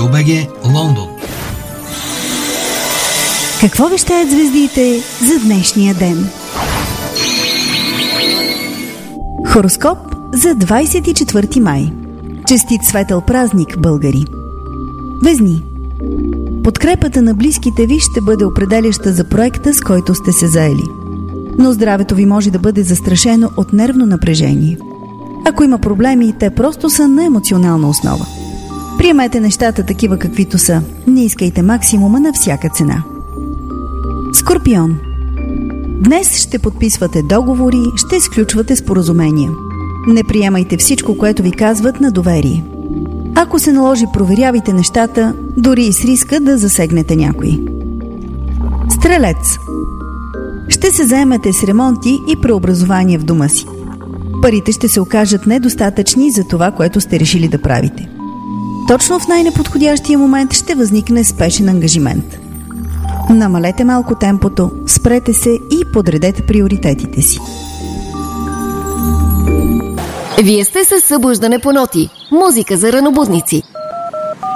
Радио БГ, Лондон. Какво вещаят звездите за днешния ден? Хороскоп за 24 май. Честит светъл празник, българи! Везни. Подкрепата на близките ви ще бъде определяща за проекта, с който сте се заели. Но здравето ви може да бъде застрашено от нервно напрежение. Ако има проблеми, те просто са на емоционална основа. Приемете нещата такива каквито са. Не искайте максимума на всяка цена. Скорпион. Днес ще подписвате договори, ще сключвате споразумения. Не приемайте всичко, което ви казват, на доверие. Ако се наложи, проверявайте нещата, дори и с риска да засегнете някой. Стрелец. Ще се заемете с ремонти и преобразование в дома си. Парите ще се окажат недостатъчни за това, което сте решили да правите. Точно в най-неподходящия момент ще възникне спешен ангажимент. Намалете малко темпото, спрете се и подредете приоритетите си. Вие сте със Събуждане по ноти. Музика за ранобудници.